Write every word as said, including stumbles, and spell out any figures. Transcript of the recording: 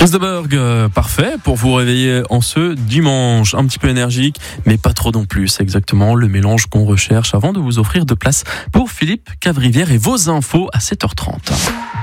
Osterberg, euh, parfait pour vous réveiller en ce dimanche. Un petit peu énergique, mais pas trop non plus. C'est exactement le mélange qu'on recherche avant de vous offrir de place pour Philippe Cavrivière et vos infos à sept heures trente.